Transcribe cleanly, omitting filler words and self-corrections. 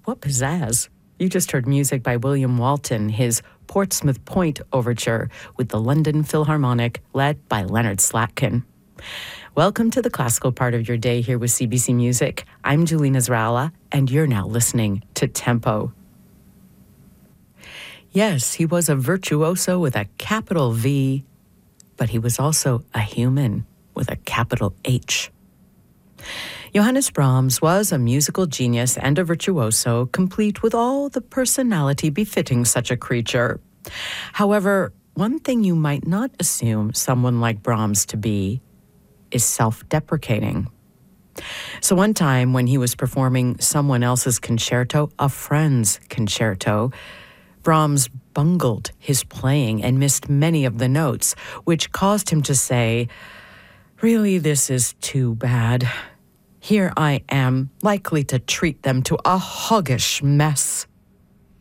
what pizzazz. You just heard music by William Walton, his Portsmouth Point Overture with the London Philharmonic, led by Leonard Slatkin. Welcome to the classical part of your day here with CBC Music. I'm Julene Israela, and you're now listening to Tempo. Yes, he was a virtuoso with a capital V, but he was also a human with a capital H. Johannes Brahms was a musical genius and a virtuoso, complete with all the personality befitting such a creature. However, one thing you might not assume someone like Brahms to be is self-deprecating. So one time when he was performing someone else's concerto, a friend's concerto, Brahms bungled his playing and missed many of the notes, which caused him to say, "Really, this is too bad. Here I am, likely to treat them to a hoggish mess."